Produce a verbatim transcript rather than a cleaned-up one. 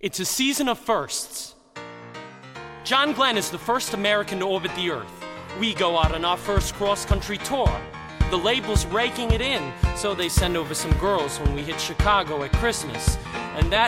It's a season of firsts. John Glenn is the first American to orbit the Earth. We go out on our first cross-country tour. The label's raking it in, so they send over some girls when we hit Chicago at Christmas. And that